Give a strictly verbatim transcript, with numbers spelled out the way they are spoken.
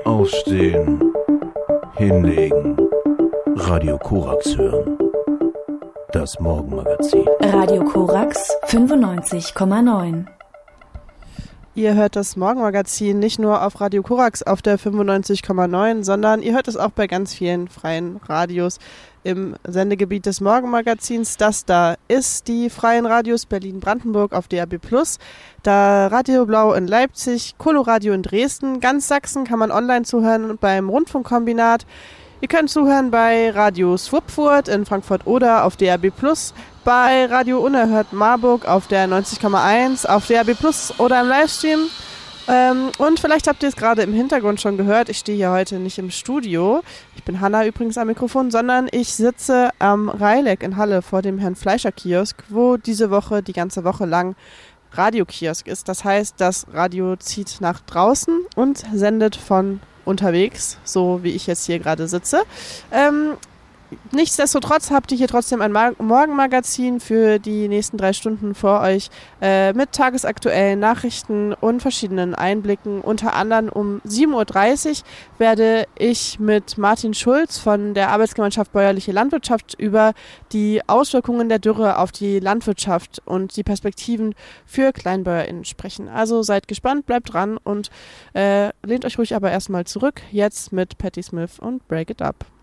Aufstehen, hinlegen, Radio Korax hören. Das Morgenmagazin. Radio Korax fünfundneunzig Komma neun. Ihr hört das Morgenmagazin nicht nur auf Radio Korax auf der fünfundneunzig Komma neun, sondern ihr hört es auch bei ganz vielen freien Radios im Sendegebiet des Morgenmagazins. Das da ist die Freien Radios Berlin-Brandenburg auf D A B plus, da Radio Blau in Leipzig, Coloradio in Dresden, ganz Sachsen kann man online zuhören beim Rundfunkkombinat. Ihr könnt zuhören bei Radio Schwuppfurt in Frankfurt-Oder auf D A B plus, bei Radio Unerhört Marburg auf der neunzig Komma eins, auf D A B plus oder im Livestream. Ähm, und vielleicht habt ihr es gerade im Hintergrund schon gehört, ich stehe hier heute nicht im Studio. Ich bin Hanna übrigens am Mikrofon, sondern ich sitze am Reileck in Halle vor dem Herrn Fleischer-Kiosk, wo diese Woche, die ganze Woche lang Radiokiosk ist. Das heißt, das Radio zieht nach draußen und sendet von unterwegs, so wie ich jetzt hier gerade sitze. Ähm, nichtsdestotrotz habt ihr hier trotzdem ein Mar- Morgenmagazin für die nächsten drei Stunden vor euch äh, mit tagesaktuellen Nachrichten und verschiedenen Einblicken. Unter anderem um sieben Uhr dreißig werde ich mit Martin Schulz von der Arbeitsgemeinschaft Bäuerliche Landwirtschaft über die Auswirkungen der Dürre auf die Landwirtschaft und die Perspektiven für KleinbäuerInnen sprechen. Also seid gespannt, bleibt dran und äh, lehnt euch ruhig aber erstmal zurück. Jetzt mit Patti Smith und Break It Up.